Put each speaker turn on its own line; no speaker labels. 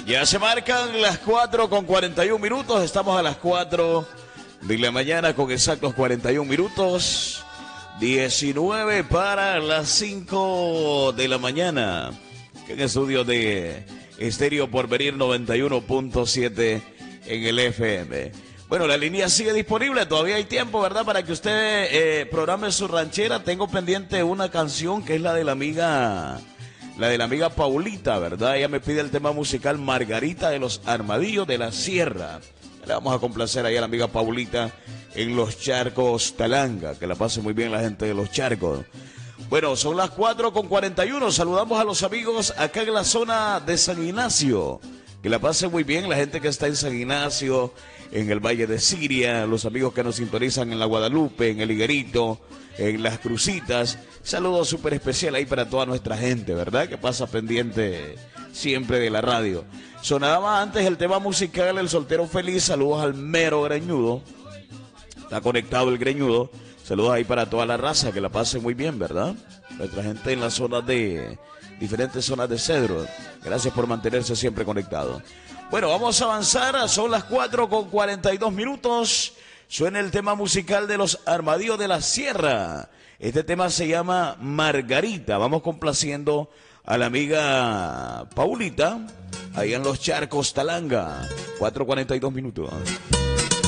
Ya se marcan las 4:41. Estamos a las 4 de la mañana con exactos 41 minutos. 19 para las 5 de la mañana. En estudio de Estéreo Porvenir 91.7 en el FM. Bueno, la línea sigue disponible. Todavía hay tiempo, ¿verdad? Para que usted programe su ranchera. Tengo pendiente una canción que es la de la amiga Paulita, ¿verdad? Ella me pide el tema musical Margarita de los Armadillos de la Sierra. Le vamos a complacer ahí a la amiga Paulita en Los Charcos, Talanga. Que la pase muy bien la gente de Los Charcos. Bueno, son las 4:41. Saludamos a los amigos acá en la zona de San Ignacio. Que la pase muy bien la gente que está en San Ignacio, en el Valle de Siria, los amigos que nos sintonizan en la Guadalupe, en el Higuerito, en las Crucitas. Saludos súper especial ahí para toda nuestra gente, ¿verdad? Que pasa pendiente siempre de la radio. Sonaba antes el tema musical El Soltero Feliz. Saludos al mero greñudo. Está conectado el greñudo. Saludos ahí para toda la raza, que la pase muy bien, ¿verdad? Nuestra gente en las zonas de diferentes zonas de Cedro. Gracias por mantenerse siempre conectado. Bueno, vamos a avanzar. Son las 4:42. Suena el tema musical de los Armadillos de la Sierra. Este tema se llama Margarita. Vamos complaciendo a la amiga Paulita, ahí en Los Charcos, Talanga. 4:42.